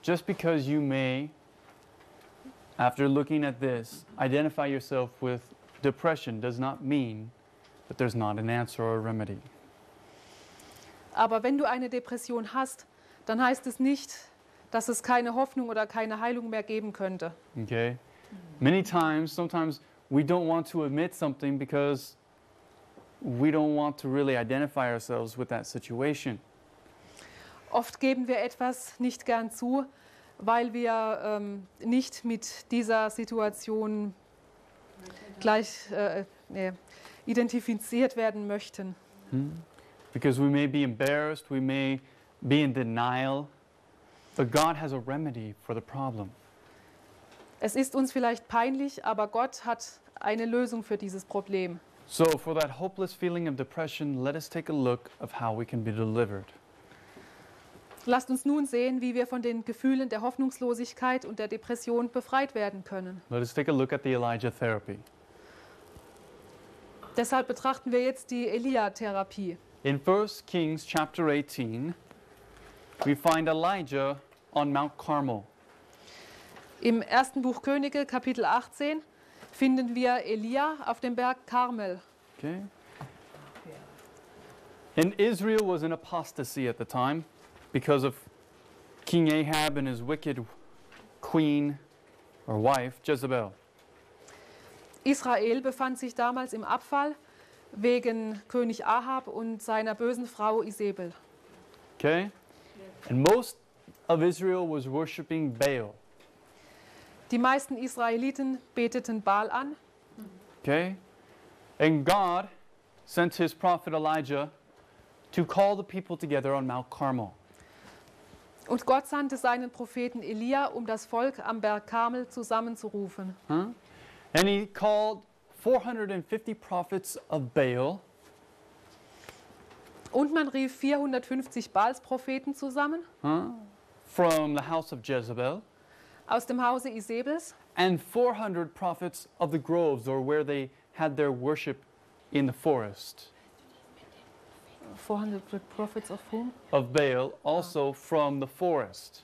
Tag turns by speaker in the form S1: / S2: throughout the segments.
S1: just because you may, after looking at this, identify yourself with depression does not mean that there's not an answer or a remedy.
S2: Aber wenn du eine Depression hast, dann heißt es nicht, dass es keine Hoffnung oder keine Heilung mehr geben könnte.
S1: Okay? Many times, sometimes we don't want to admit something because we don't want to really identify ourselves with that situation.
S2: Oft geben wir etwas nicht gern zu, weil wir nicht mit dieser Situation identifiziert werden möchten.
S1: Because we may be embarrassed, we may be in denial, but God has a remedy for the problem.
S2: Es ist uns vielleicht peinlich, aber Gott hat eine Lösung für dieses Problem.
S1: So for that hopeless feeling of depression, let us take a look of how we can be delivered.
S2: Lasst uns nun sehen, wie wir von den Gefühlen der Hoffnungslosigkeit und der Depression befreit werden können.
S1: Let us take a look at the Elijah therapy.
S2: Deshalb betrachten wir jetzt die Elia-Therapie.
S1: In 1 Kings chapter 18, we find Elijah on Mount Carmel.
S2: Im ersten Buch Könige, Kapitel 18, finden wir Elia auf dem Berg Karmel.
S1: Okay. And Israel was in apostasy at the time because of King Ahab and his wicked queen or wife, Jezebel.
S2: Israel befand sich damals im Abfall wegen König Ahab und seiner bösen Frau Isabel.
S1: Okay? And most of Israel was worshiping Baal.
S2: Die meisten Israeliten beteten Baal an.
S1: Okay? And God sent his prophet Elijah to call the people together on Mount Carmel.
S2: Und Gott sandte seinen Propheten Elia, um das Volk am Berg Karmel zusammenzurufen.
S1: And he called 450 prophets of Baal.
S2: Und man rief 450 Baals-Propheten zusammen.
S1: From the house of Jezebel.
S2: Aus dem Hause Isabels.
S1: And 400 prophets of the groves, or where they had their worship in the forest.
S2: 400 prophets of whom?
S1: Of Baal, also from the forest.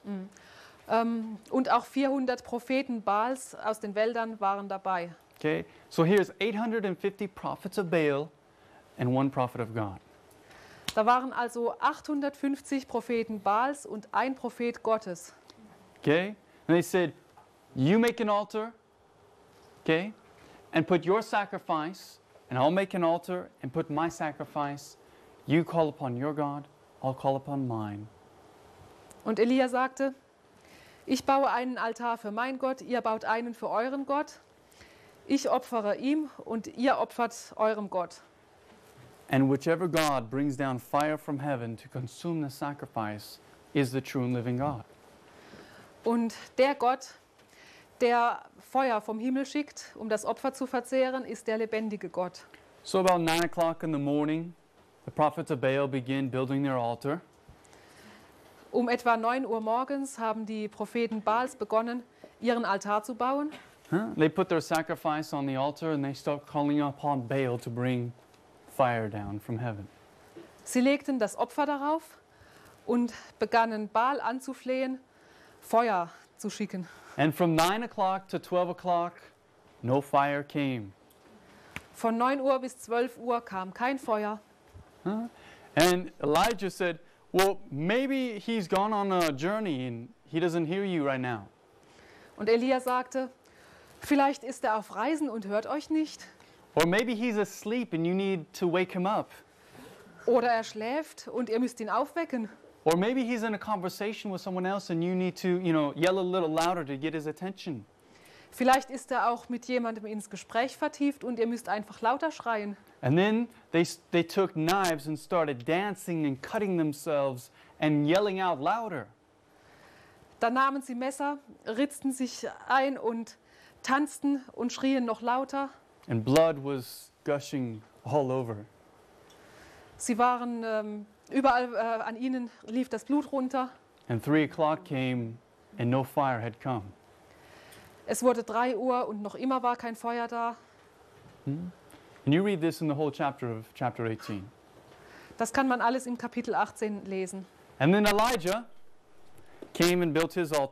S2: Und auch 400 Propheten Baals aus den Wäldern waren dabei.
S1: Okay, so here's 850 prophets of Baal and one prophet of God.
S2: Da waren also 850 Propheten Baals und ein Prophet Gottes.
S1: Okay, and they said, you make an altar, okay, and put your sacrifice, and I'll make an altar and put my sacrifice. You call upon your God, I'll call upon mine.
S2: Und Elia sagte, ich baue einen Altar für meinen Gott, ihr baut einen für euren Gott. Ich opfere ihm und ihr opfert eurem Gott.
S1: And whichever God brings down fire from heaven to consume the sacrifice is the true and living God.
S2: Und der Gott, der Feuer vom Himmel schickt, um das Opfer zu verzehren, ist der lebendige Gott.
S1: So about 9 o'clock in the morning, the prophets of Baal begin building their altar.
S2: Um etwa 9 Uhr morgens haben die Propheten Baals begonnen, ihren Altar zu bauen.
S1: They put their sacrifice on the altar and they start calling upon Baal to bring fire down from heaven.
S2: Sie legten das Opfer darauf und begannen Baal anzuflehen, Feuer zu schicken.
S1: And from 9 o'clock to 12 o'clock, no fire came.
S2: Von 9 Uhr bis 12 Uhr kam kein Feuer.
S1: And Elijah said, well, maybe he's gone on a journey and he doesn't hear you right now.
S2: Und Elia sagte, vielleicht ist er auf Reisen und hört euch nicht.
S1: Or maybe he's asleep and you need to wake him up.
S2: Oder er schläft und ihr müsst ihn aufwecken.
S1: Or maybe he's in a conversation with someone else and you need to, yell a little louder to get his attention.
S2: Vielleicht ist er auch mit jemandem ins Gespräch vertieft und ihr müsst einfach lauter schreien.
S1: And then they took knives and started dancing and cutting themselves and yelling out louder.
S2: Dann nahmen sie Messer, ritzten sich ein und tanzten und schrien noch lauter.
S1: And blood was gushing all over.
S2: Sie waren überall an ihnen lief das Blut runter.
S1: And 3 o'clock came and no fire had come.
S2: Es wurde 3 Uhr und noch immer war kein Feuer da.
S1: And you read this in the whole chapter of chapter 18.
S2: Das kann man alles im Kapitel 18 lesen.
S1: And then Elijah came and built his altar.